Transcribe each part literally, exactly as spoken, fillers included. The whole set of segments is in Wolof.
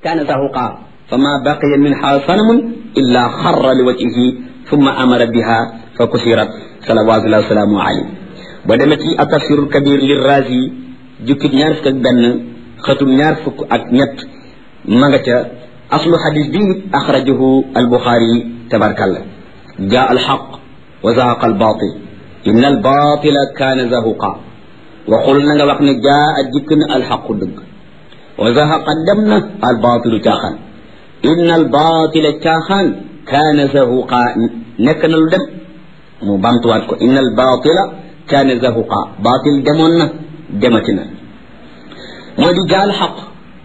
كان زهقا فما بقي منها صنم إلا خر لوجهه ثم أمر بها فكسرت صلوات الله وسلامه عليه بدمتي التفسير الكبير للرازي جكت ñaar fuk ak ben xatum ñaar fuk ak ñet manga أصل حديث بي أخرجه البخاري تبارك الله جاء الحق وزهق الباطل إن الباطل كان زهقا وقلنا وقنا جاء جكنا الحق دق وزهق دمنا الباطل تاخن إن الباطل تاخن كان زهقا نكنا الدم مبانتواتكو إن الباطل كان زهقا باطل دمنا دمتنا ودي جاء الحق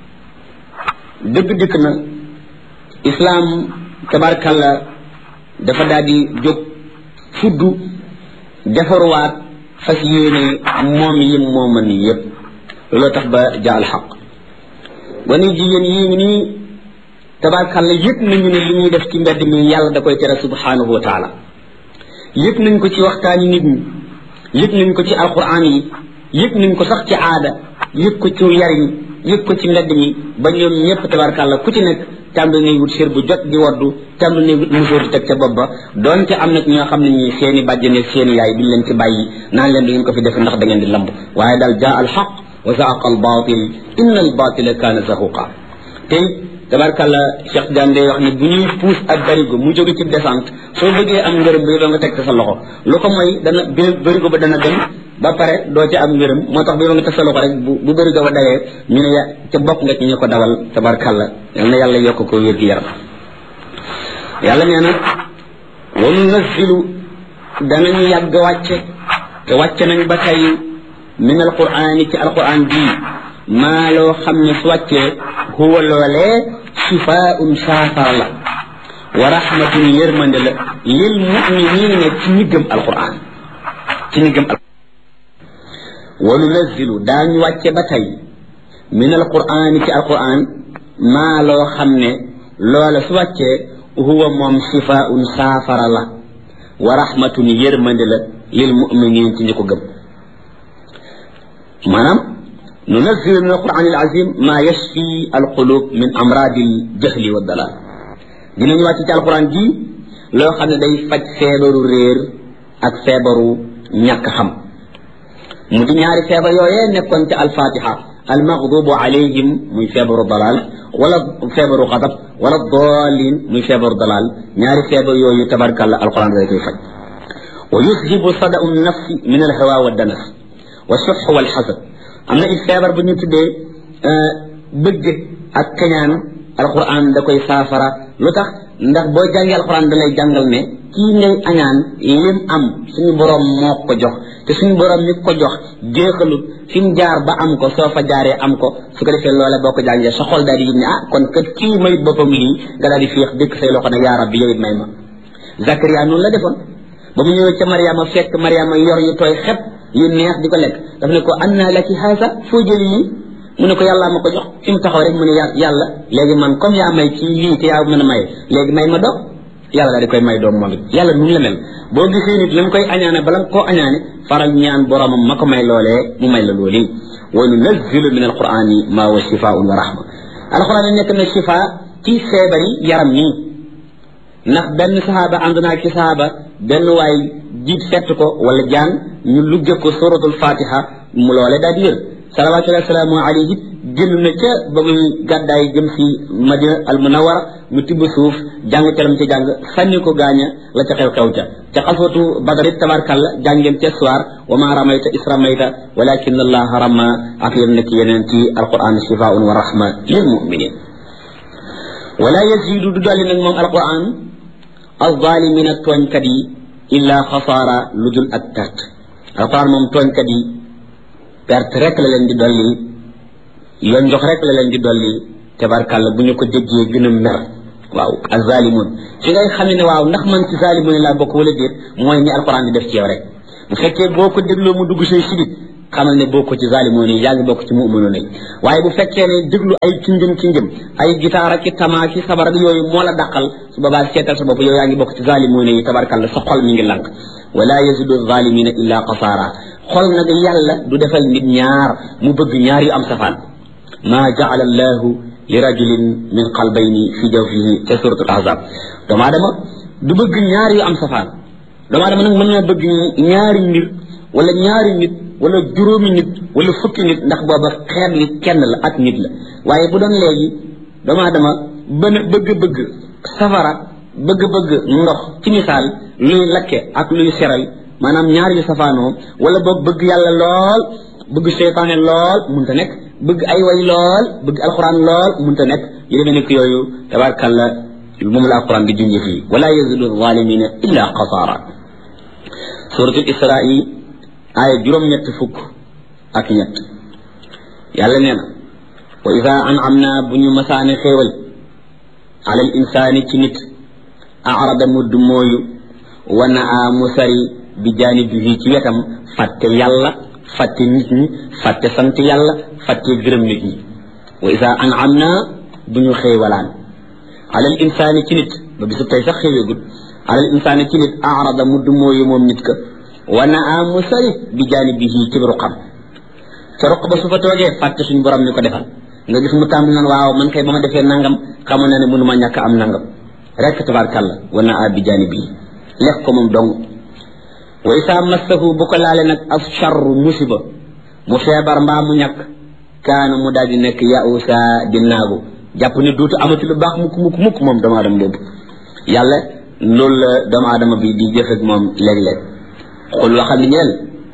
دق دقنا إسلام تبارك الله dafa daldi jóg fuddu defarwaat fas yéene moom yim mooma ni yépp looloo tax ba jaal xaq wani jigéen yi ngi nii tabarkàlla yëpp nañu ne li ñuy def ci mbedd mi yàlla da koy tere subhanahu wa taala yëpp nañ ko ci waxtaani nit ñi yëpp nañ ko ci alquran yi yëpp nañ ko sax ci aada yëpp ko ci yariñ yëpp ko ci mbedd mi ba ñoom ñëpp tabarkàlla ku ci nekk tàmbali nay wut sér bu jot di waddu tàmbali nay wut musóor di teg ca bopp ba doonte am na ñoo xam ne ñi seeni bàjjane seeni yaay duñ leen ci bàyyi naan leen du ngeen ko fi defe ndax da ngeen di lamb waaye daal jaa al xaq wa zaaqa al batil inna al batila kaana zahuqa tey tabarkàlla Cheikh Diagne day wax ne bu ñuy puus ak barigo mu jóge ci descente soo bëggee am ngërëm bi doo nga teg sa loxo lu ko mooy dana barigo ba dana dem ba pare doo ci am ngërëm moo tax bi nga teg sa loxo rek bu bu barigo ba dawee ñu ne ca bokk nga ci ñu ko dawal tabarkàlla yal na yàlla yokk ko wér gi yaram yàlla nee na wa nunazzilu danañu yàgg wàcce te wàcce nañ ba tey min alqur'ani ci alqur'an bii maa loo xam ne su wàccee huwa loolee shifaa'un saafara la wa rahmatun yërmande la lil mu'minina ci ñi gëm alqur'an ci ñi gëm wa nunazzilu daañu wàcce ba tey min alqur'ani ci alqur'an maa loo xam ne loola su wàccee huwa moom shifaa'un saafara la wa rahmatun yërmande la lil mu'minina ci ñi ko gëm maanaam ننزل من القرآن العظيم ما يشفي القلوب من أمراض الجهل والضلال dina ñu wàcc ci alquran ji loo xam ne day faj feebaru réer ak feebaru ñàkk xam mu di ñaari feebar yooyee nekkoon ci alfatiha almaghdubu alayhim muy feebaru dalal wala feebaru xadab wala dalin muy feebaru dalal ñaari feebar yooyu tabarkalla alquran day koy faj wa yuzhibu sada'u nafsi min alhawa wa danas wa shuh wal hasad am na it feebar bu ñu tuddee bëgg ak kañaan alquran da koy saafara lu tax ndax boo jàngee alquran da lay jàngal ne kii ngay añaan lim am suñu borom moo ko jox te suñu borom mi ko jox jeexalut fi mu jaar ba am ko soo fa jaaree am ko su ko defee loolee boo ko jàngee sa xol daal di yëg ne ah kon kat kii may boppam lii nga daal di féex dëkk say loxo ne yaa rabbi yow it may ma Zakaria noonu la defoon ba mu ñëwee ca Mariama fekk Mariama yor yu tooy xep yu neex di ko lekk daf ne ko anna laki haasa foo jëli lii mu ne ko yàlla ma ko jox fi mu taxaw rek mu ne yàlla léegi man comme yaa may ci lii te yaa mën a may léegi may ma doom yàlla daal di koy may doom moom it yàlla nu la mel boo gisee nit li mu koy añaane bala nga koo añaane faral ñaan boromam ma ko may loolee mu may la loolu wa nunazzilu min alqurani ma huwa shifaa'un wa rahma alquran nekk na shifa ci feebari yaram nii ndax benn sahaaba ànd naa ci sahaaba benn waay jiit fett ko wala jaan ñu lugge ko suratul fatiha mu loole daal di yër salawatullahi wasalaamu alayhi génn na ca ba muy gàddaay jëm si madina al munawara mu tibb suuf jàng caram ca jàng sànni ko gaaña la ca xew xew ca ca xaswatu badrit tabarkalla jàngeen ca soir wa ma ramayta is ramayta walakin allaha rama ak yéen nekk yeneen ci alquran shifaa'un wa rahma lil muminin wala yazidu du dolli nag moom alquran alzalimina tooñkat yi illa xasaara lu dul ak perte alquran moom tooñkat yi perte rek la leen di dolli yoon jox rek la leen di dolli tabarkàlla bu ñu ko déggee gën a mer waaw azalimun fi ngay xam ne waaw ndax man ci zalimun laa bokk wala déet mooy ni alquran di def ci yow rek bu fekkee boo ko dégloo mu dugg say sidit xamal ne bokk ci zalimun yi yaa ngi bokk ci mu'minun yi waaye bu fekkee ne déglu ay kinjëm kinjëm ay gitaar ak tamaa ki sabar ak yooyu moo la dàqal su boobaa seetal sa bopp yow yaa ngi bokk ci zalimun yi tabarkàlla sa xol mi ngi lank wala yazidu zalimina illa qasaara xol nag yàlla du defal nit ñaar mu bëgg ñaar yu am safaan ma ja'ala allahu li rajulin min qalbayni fi jawfihi te suratul ahzab doomu aadama du bëgg ñaar yu am safaan doomu aadama nag mën na bëgg ñaari mbir wala ñaari nit wala juróomi nit wala fukki nit ndax booba xeet li kenn la ak nit la waaye bu doon léegi doomu aadama bën bëgg-bëgg safara bëgg-bëgg ndox ci misaal luy lakke ak luy seral maanaam ñaar yu safaanoo wala boog bëgg yàlla lool bëgg seytaane lool munta nekk bëgg ay way lool bëgg alquran lool munta nekk yu demee nekk yooyu tabarkalla moom la alquran di junjee fii wala yazidu zalimina illa xasaara suratul israa aaya juróom-ñett fukk ak ñett yàlla nee na wa ida an'amna bu ñu masaane xéewal ala al insaani ci nit arada mudd mooyu wa naa mu sari bi jaanibihi ci wetam fàtte yàlla fàtte nit ñi fàtte sant yàlla fàtte gërëm nit ñi wa ida an'amna bu ñu xéewalaan ala al insaani ci nit ba bisu tey sax xéeweegul ala al insaani ci nit arada mudd mooyu moom nit ka wa naa mu sari bi jaanibihi ci ruqam ca ruq ba su fa toogee fàtte suñ borom ni ko defal nga gis mu tàmbali naan waaw man kay ba ma defee nangam xamoon na ne mënuma ñàkk am nangam rek tabarkalla wa naa bi jaanibihi lekk ko moom dong wa isaa massahu bu ko laale nag af charru musiba mu feebar mbaa mu ñàkk kaana mu daal di nekk yausa di naagu jàpp ne duutu amati lu baax mukk mukk mukk moom doomu aadama boobu yàlla loolu la doomu aadama bi di jëf ak moom léeg-léeg xul waxal ni ñeel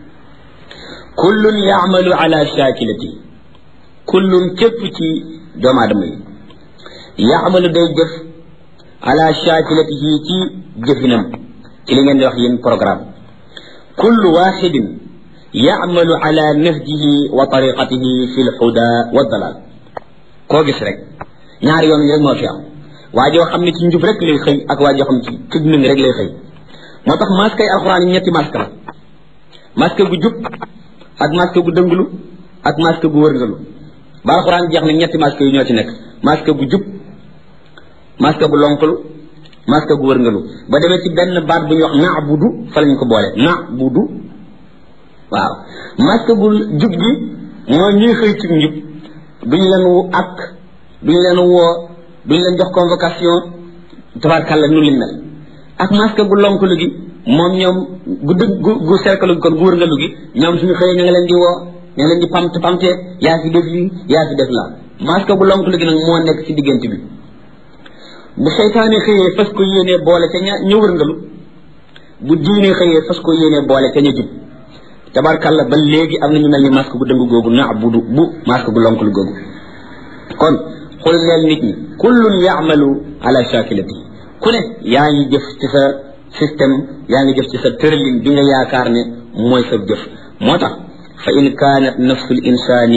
kullun yaamalu ala shakilati kullun képp ci doomu aadama yi yaamalu day jëf ala shakilatihi ci jëfinam ci li ngeen di wax yéen programme kullu waxidin yaamalu ala nahjihi wa tariqatihi fi lhuda wa dalal koo gis rek ñaari yoon yi rek moo fi am waa joo xam ne ci njub rek lay xëy ak waa joo xam ne ci ci dëng rek lay xëy moo tax masque yi alxuraan yi ñetti masque la masque gu jub ak masque gu dënglu ak masque gu wërngalu ba alxuraan jeex na ñetti masque yi ñoo ci nekk masque gu jub masque gu lonkalu masque gu wërngalu ba demee ci benn baat bu ñuy wax na'budu fa lañ ko boole na'budu waaw masque gu jub gi moo ñuy xëy ci njub duñu leen wu ak duñu leen woo duñu leen jox convocation tabarkàlla nu liñ mel ak masque gu lonkalu gi moom ñoom gu dëgg gu gu cercle gi kon gu wërngalu gi ñoom suñu xëyee ña nga leen di woo ña nga leen di pamte pamte yaa fi def lii yaa fi def laa masque gu lonkalu gi nag moo nekk ci diggante bi bu seytaane xëyee fas ko yéenee boole ca ña ña wërngalu bu diine xëyee fas ko yéenee boole ca ña jub tabarkàlla ba léegi am na ñu mel ni masque gu dëng googu na'budu bu masque gu lonkalu googu kon xul leen nit ñi kullun ya'malu ala shakilati ku ne yaa ngi jëf ci sa système yaa ngi jëf ci sa tëralin bi nga yaakaar ne mooy sa jëf moo tax fa in kaanat nafsu l insani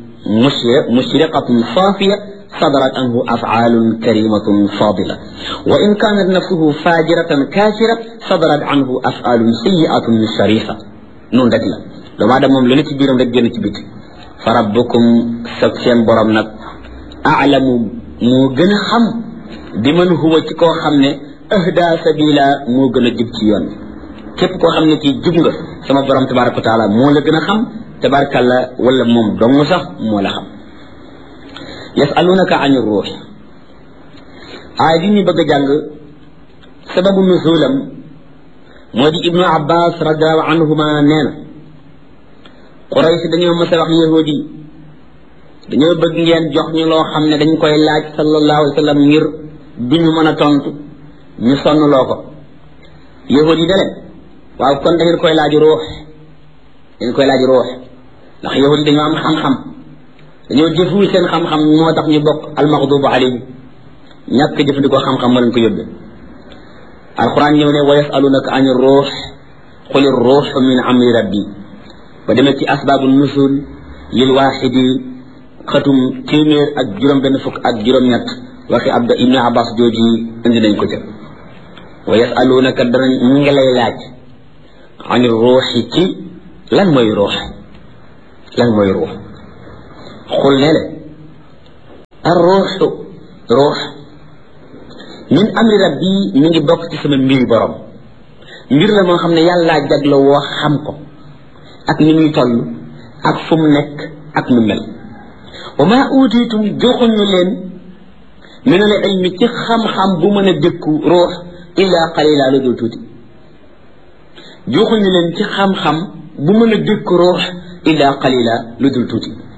mushriqatun saafiya صدرت عنه أفعال كريمة فاضلة وإن كانت نفسه فاجرة كافرة صدرت عنه أفعال سيئة شريفة نون دجلا لو بعد مم لنتي بيرم رك جنتي بيت فربكم سكين برمنا أعلم مو گن خم بمن هو ci ko xamne ahda sabila mo gëna jub ci yoon képp ko xamne ci jub nga sama borom tabaaraku taala mo la gëna xam tabarakallah wala mom dong sax mo la xam yasalunaka ani ruux aay di ñu bëgg a jàng sababu nuzulam moo di ibnu abbas radiallahu anhuma nee na quraysh dañoo mës a wax yahudi dañoo bëgg ngeen jox ñu loo xam ne dañ koy laaj sallallahu alayhi wa sallam ngir duñu mën a tontu ñu sonn loo ko yahudi da leen waaw kon da ngeen koy laaj ruux dañ koy laaj ruux ndax yahudi dañoo am xam-xam dañoo jëful seen xam-xam moo tax ñu bokk almaxdubu alayhi ñàkk jëfandikoo xam-xam moo leen ko yóbbe alquran ñëw ne wa yasalunaka ani ruux quli ruux min amri rabbi ba demee ci asbaabu nusul lil waaxidi xatum téeméer ak juróom benn fukk ak juróom-ñett waxi abda ibnu abbas jooji indi nañ ko ca wa yasalunaka danañ ñu ngi lay laaj ani ruuxi ci lan mooy ruux lan mooy ruux xul ne le ar ruuxu ruux min amri rabbi mi ngi bokk ci sama mbiri borom mbir la moo xam ne yàllaa jagloo woo xam ko ak ni muy toll ak fu mu nekk ak nu mel wa ma utiitum joxuñu leen min al ilmi ci xam-xam bu mën a dékku ruux illa qalila lu dul tuuti joxuñu leen ci xam-xam bu mën a dékku ruux illa qalila lu dul tuuti